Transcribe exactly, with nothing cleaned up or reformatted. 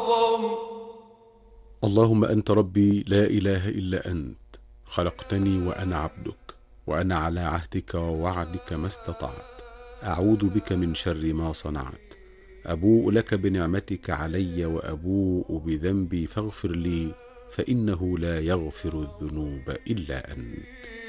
أعظم. اللهم أنت ربي لا إله إلا أنت، خلقتني وأنا عبدك، وأنا على عهدك ووعدك ما استطعت. أعوذ بك من شر ما صنعت. أبوء لك بنعمتك علي وأبوء بذنبي فاغفر لي، فإنه لا يغفر الذنوب إلا أنت.